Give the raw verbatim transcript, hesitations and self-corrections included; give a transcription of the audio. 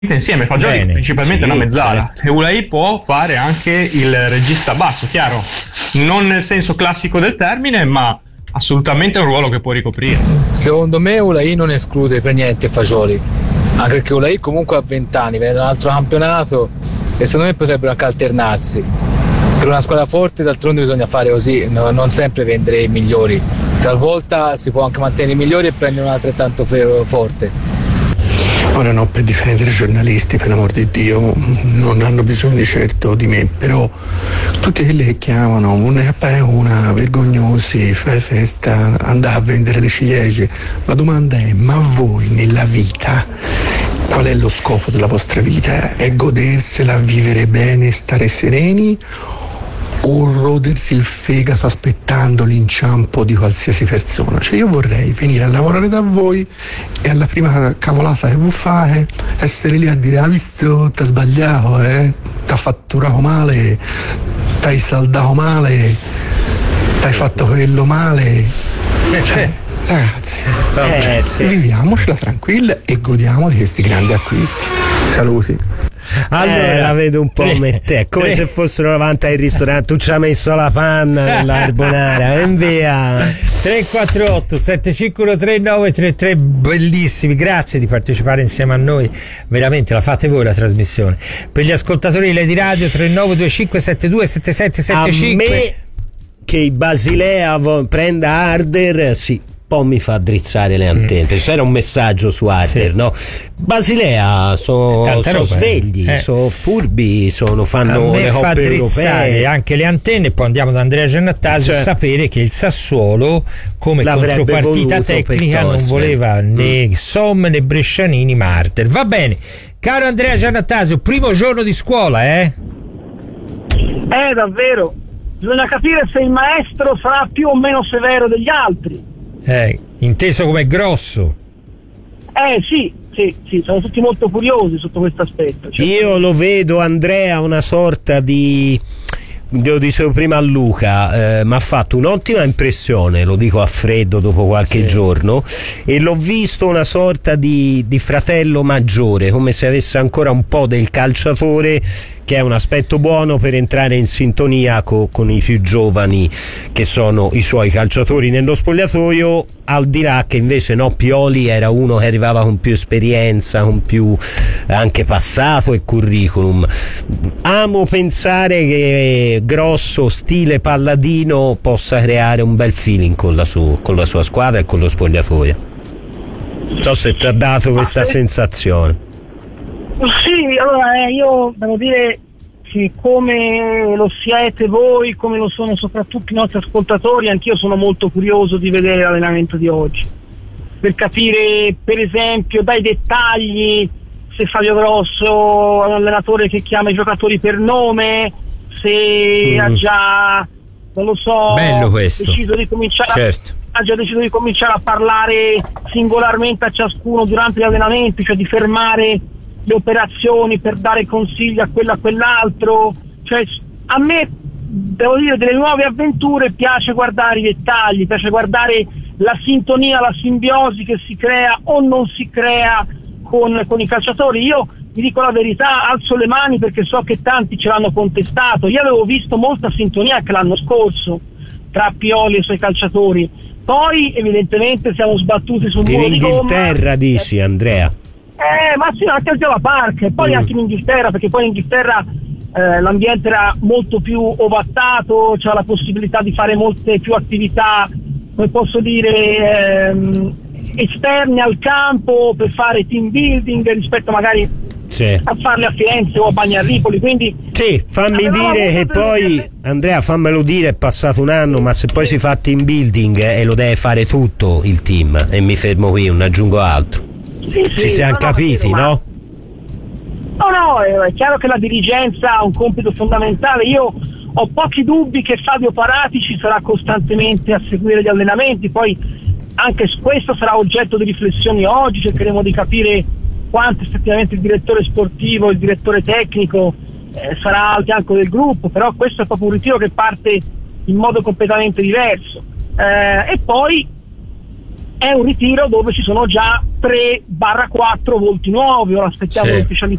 insieme. Fagioli Bene, principalmente sì, una mezzala, certo. e Ulai può fare anche il regista basso, chiaro, non nel senso classico del termine, ma assolutamente è un ruolo che può ricoprire. Secondo me Ulai non esclude per niente Fagioli, anche perché Ulai comunque ha venti anni, viene da un altro campionato e secondo me potrebbero anche alternarsi. Per una squadra forte d'altronde bisogna fare così, no, non sempre vendere i migliori, talvolta si può anche mantenere i migliori e prendere un altrettanto forte. Ora no, per difendere i giornalisti, per l'amor di Dio, non hanno bisogno di certo di me, però tutti quelli che chiamano una, una vergognosi, fai festa, andare a vendere le ciliegie, la domanda è: ma voi nella vita qual è lo scopo della vostra vita? È godersela, vivere bene, stare sereni, o rodersi il fegato aspettando l'inciampo di qualsiasi persona? Cioè io vorrei venire a lavorare da voi e alla prima cavolata che vi fate essere lì a dire: ha visto, t'ha sbagliato, eh? t'ha fatturato male, t'hai saldato male, t'hai fatto quello male. Cioè, ragazzi, Eh, sì. viviamocela tranquilla e godiamo di questi grandi acquisti. Saluti. Allora, Eh, la vedo un po' tre- come te, come tre- se fossero davanti al ristorante. Tu ci hai messo la panna nella carbonara, e via. tre quattro otto sette cinque uno tre nove tre tre, bellissimi, grazie di partecipare insieme a noi, veramente la fate voi la trasmissione. Per gli ascoltatori di Lady Radio tre nove due cinque sette due sette sette sette A cinque. me che i Basilea vo- prenda Harder, sì, po' mi fa drizzare le antenne. Mm. C'era un messaggio su Harder, Sì. no? Basilea sono Tanta so roba, svegli, eh. sono furbi, sono, A fanno me le fa coppe drizzare europee. anche le antenne. Poi andiamo da Andrea Giannattasio, Cioè, sapere che il Sassuolo come l'avrebbe contropartita voluto tecnica per non Torsten. voleva né Somme né Brescianini ma Harder. Va bene, caro Andrea Giannattasio, primo giorno di scuola, eh? Eh, davvero. Bisogna capire se il maestro sarà più o meno severo degli altri. Eh, inteso come grosso. Eh sì, sì, sì, sono tutti molto curiosi sotto questo aspetto. Cioè, Io lo vedo, Andrea, una sorta di, lo dicevo prima a Luca, eh, mi ha fatto un'ottima impressione, lo dico a freddo dopo qualche Sì. giorno, e l'ho visto una sorta di, di fratello maggiore, come se avesse ancora un po' del calciatore, che è un aspetto buono per entrare in sintonia co, con i più giovani che sono i suoi calciatori nello spogliatoio, al di là che invece no, Pioli era uno che arrivava con più esperienza, con più eh, anche passato e curriculum. Amo pensare che Grosso, stile Palladino, possa creare un bel feeling con la, su, con la sua squadra e con lo spogliatoio. Non so se ti ha dato questa sensazione. sì, allora eh, io devo dire che come lo siete voi, come lo sono soprattutto i nostri ascoltatori, anch'io sono molto curioso di vedere l'allenamento di oggi, per capire per esempio dai dettagli se Fabio Grosso è un allenatore che chiama i giocatori per nome, se Mm. ha già, non lo so, Bello questo. deciso di cominciare Certo. a, ha già deciso di cominciare a parlare singolarmente a ciascuno durante gli allenamenti, cioè di fermare le operazioni per dare consigli a quello a quell'altro. Cioè, a me, devo dire, delle nuove avventure piace guardare i dettagli, piace guardare la sintonia, la simbiosi che si crea o non si crea con, con i calciatori. Io vi dico la verità, alzo le mani perché so che tanti ce l'hanno contestato. Io avevo visto molta sintonia anche l'anno scorso tra Pioli e i suoi calciatori, poi evidentemente siamo sbattuti sul In muro di gomma. Inghilterra dici, Andrea? Eh, ma sì, anche al Giola Park, e poi Mm. anche in Inghilterra, perché poi in Inghilterra eh, l'ambiente era molto più ovattato, c'era la possibilità di fare molte più attività, come posso dire, ehm, esterne al campo per fare team building rispetto magari Sì. a farle a Firenze o a Bagnarripoli, quindi Sì, fammi avevamo dire che avuto delle- poi, Andrea, fammelo dire, è passato un anno, ma se poi si fa team building eh, e lo deve fare tutto il team, e mi fermo qui, non aggiungo altro. sì, Ci sì, siamo no, no, capiti, ma- no? No, no, è è chiaro che la dirigenza ha un compito fondamentale. Io ho pochi dubbi che Fabio Parati ci sarà costantemente a seguire gli allenamenti, poi anche questo sarà oggetto di riflessioni oggi, cercheremo di capire quanto effettivamente il direttore sportivo, il direttore tecnico eh, sarà al fianco del gruppo, però questo è proprio un ritiro che parte in modo completamente diverso. Eh, e poi è un ritiro dove ci sono già tre quattro volti nuovi, ora aspettiamo Sì. l'ufficialità